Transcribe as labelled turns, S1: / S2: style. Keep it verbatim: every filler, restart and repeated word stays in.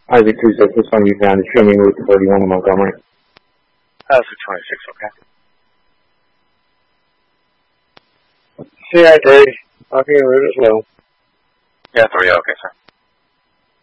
S1: Isaac two six, this one you found is streaming route to thirty-one in Montgomery.
S2: Isaac twenty-six, okay.
S3: C I D, marking route as well.
S2: Yeah, three, okay, sir.